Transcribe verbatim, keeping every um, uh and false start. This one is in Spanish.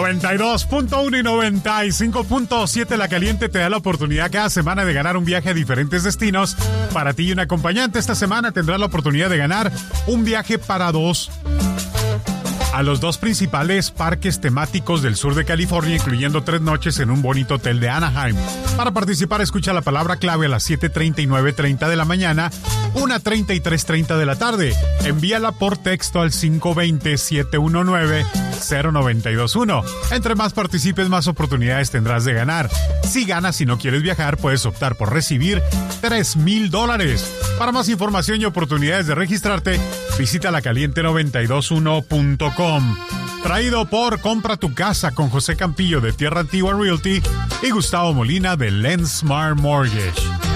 noventa y dos punto uno y noventa y cinco punto siete La Caliente te da la oportunidad cada semana de ganar un viaje a diferentes destinos para ti y un acompañante. Esta semana tendrás la oportunidad de ganar un viaje para dos a los dos principales parques temáticos del sur de California, incluyendo tres noches en un bonito hotel de Anaheim. Para participar, escucha la palabra clave a las siete treinta y nueve treinta de la mañana, una treinta y tres treinta de la tarde. Envíala por texto al cinco dos cero, siete uno nueve, cero nueve dos uno. Entre más participes, más oportunidades tendrás de ganar. Si ganas y no quieres viajar, puedes optar por recibir tres mil dólares. Para más información y oportunidades de registrarte, visita la caliente noventa y dos uno punto com. Traído por Compra tu Casa con José Campillo de Tierra Antigua Realty y Gustavo Molina de Lensmart Mortgage.